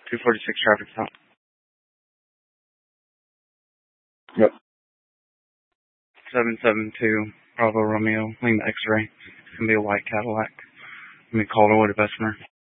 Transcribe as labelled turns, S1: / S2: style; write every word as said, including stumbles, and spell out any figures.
S1: two forty-six traffic stop.
S2: Yep.
S1: seven seven two Bravo Romeo, Lima X-ray. It's going to be a white Cadillac. It's going to be Calderwood at Bessemer.